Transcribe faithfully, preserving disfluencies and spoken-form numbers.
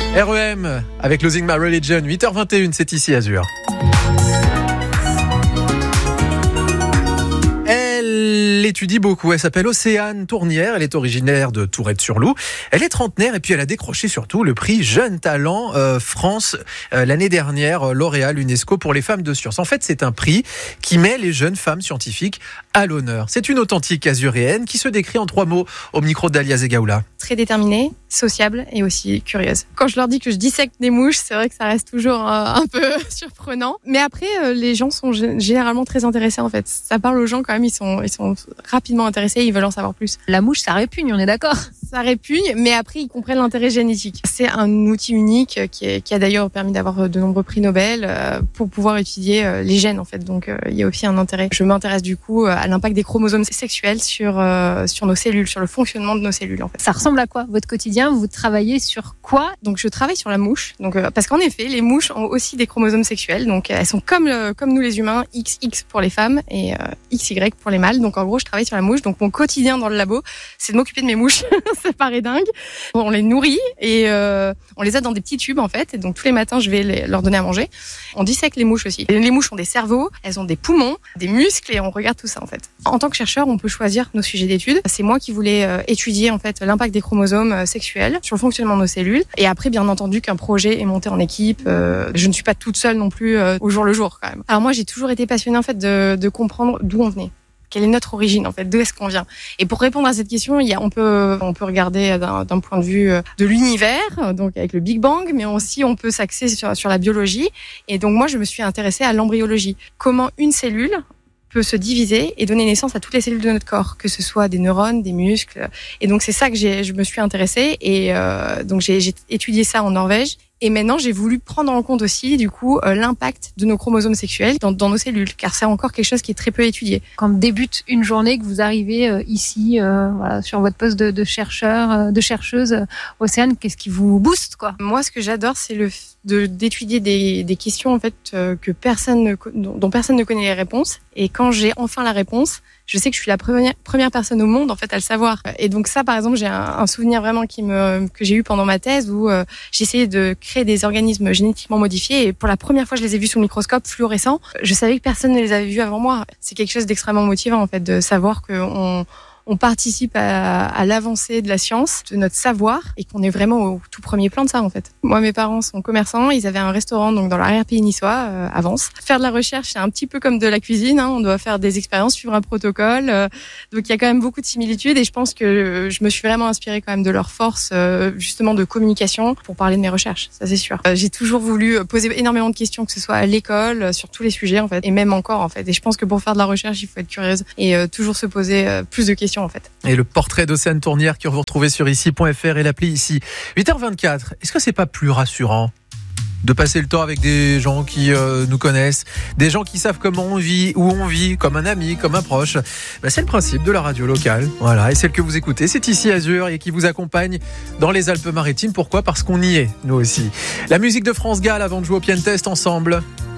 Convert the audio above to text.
R E M avec Losing My Religion, huit heures vingt et une, c'est ici Azur. Elle étudie beaucoup, elle s'appelle Océane Tournière, elle est originaire de Tourette-sur-Loup. Elle est trentenaire et puis elle a décroché surtout le prix Jeune Talent euh, France euh, l'année dernière, euh, lauréat l'UNESCO pour les femmes de science. En fait, c'est un prix qui met les jeunes femmes scientifiques à l'honneur. C'est une authentique azuréenne qui se décrit en trois mots au micro d'Alia Zegaoula. Très déterminée, sociable et aussi curieuse. Quand je leur dis que je dissèque des mouches, c'est vrai que ça reste toujours euh, un peu surprenant. Mais après, euh, les gens sont g- généralement très intéressés en fait. Ça parle aux gens quand même, ils sont, ils sont rapidement intéressés, ils veulent en savoir plus. La mouche, ça répugne, on est d'accord? Ça répugne, mais après, ils comprennent l'intérêt génétique. C'est un outil unique qui, est, qui a d'ailleurs permis d'avoir de nombreux prix Nobel euh, pour pouvoir étudier euh, les gènes en fait. Donc, euh, il y a aussi un intérêt. Je m'intéresse du coup à l'impact des chromosomes sexuels sur, euh, sur nos cellules, sur le fonctionnement de nos cellules en fait. Ça ressemble à quoi, votre quotidien? Vous travaillez sur quoi? Donc, je travaille sur la mouche. Donc, euh, parce qu'en effet, les mouches ont aussi des chromosomes sexuels. Donc, elles sont comme, le, comme nous les humains, X X pour les femmes et euh, X Y pour les mâles. Donc, en gros, je travaille sur la mouche. Donc, mon quotidien dans le labo, c'est de m'occuper de mes mouches. Ça paraît dingue. On les nourrit et euh, on les a dans des petits tubes en fait. Et donc, tous les matins, je vais les, leur donner à manger. On dissèque les mouches aussi. Les mouches ont des cerveaux, elles ont des poumons, des muscles et on regarde tout ça en fait. En tant que chercheur, on peut choisir nos sujets d'études. C'est moi qui voulais euh, étudier en fait l'impact des chromosomes euh, sexuels sur le fonctionnement de nos cellules. Et après, bien entendu, qu'un projet est monté en équipe. Euh, je ne suis pas toute seule non plus euh, au jour le jour quand même. Alors moi, j'ai toujours été passionnée en fait de, de comprendre d'où on venait. Quelle est notre origine en fait? D'où est-ce qu'on vient? Et pour répondre à cette question, il y a, on peut on peut regarder d'un, d'un point de vue de l'univers, donc avec le Big Bang, mais aussi on peut s'axer sur sur la biologie. Et donc moi, je me suis intéressée à l'embryologie. Comment une cellule peut se diviser et donner naissance à toutes les cellules de notre corps, que ce soit des neurones, des muscles. Et donc c'est ça que j'ai, je me suis intéressée et euh, donc j'ai, j'ai étudié ça en Norvège. Et maintenant, j'ai voulu prendre en compte aussi, du coup, euh, l'impact de nos chromosomes sexuels dans, dans nos cellules, car c'est encore quelque chose qui est très peu étudié. Quand débute une journée, que vous arrivez euh, ici, euh, voilà, sur votre poste de, de chercheur, euh, de chercheuse, euh, Océane, qu'est-ce qui vous booste, quoi? Moi, ce que j'adore, c'est le de d'étudier des, des questions en fait euh, que personne ne, dont personne ne connaît les réponses. Et quand j'ai enfin la réponse, je sais que je suis la première première personne au monde en fait à le savoir. Et donc ça, par exemple, j'ai un, un souvenir vraiment qui me que j'ai eu pendant ma thèse où euh, j'essayais de créer des organismes génétiquement modifiés et pour la première fois, je les ai vus sous le microscope fluorescent. Je savais que personne ne les avait vus avant moi. C'est quelque chose d'extrêmement motivant en fait de savoir que on on participe à, à l'avancée de la science, de notre savoir, et qu'on est vraiment au tout premier plan de ça, en fait. Moi, mes parents sont commerçants, ils avaient un restaurant donc dans l'arrière-pays niçois, euh, à Vence. Faire de la recherche, c'est un petit peu comme de la cuisine, hein, on doit faire des expériences, suivre un protocole, euh, donc il y a quand même beaucoup de similitudes, et je pense que je me suis vraiment inspirée quand même de leur force, euh, justement, de communication pour parler de mes recherches, ça c'est sûr. Euh, j'ai toujours voulu poser énormément de questions, que ce soit à l'école, euh, sur tous les sujets, en fait, et même encore, en fait, et je pense que pour faire de la recherche, il faut être curieuse, et euh, toujours se poser euh, plus de questions, en fait. Et le portrait d'Océane Tournière que vous retrouvez sur ici point f r et l'appli ici. huit heures vingt-quatre, est-ce que c'est pas plus rassurant de passer le temps avec des gens qui euh, nous connaissent, des gens qui savent comment on vit, où on vit, comme un ami, comme un proche? Ben, c'est le principe de la radio locale. Voilà, et celle que vous écoutez, c'est ici Azur et qui vous accompagne dans les Alpes-Maritimes. Pourquoi? Parce qu'on y est, nous aussi. La musique de France Gall avant de jouer au Piano Test ensemble.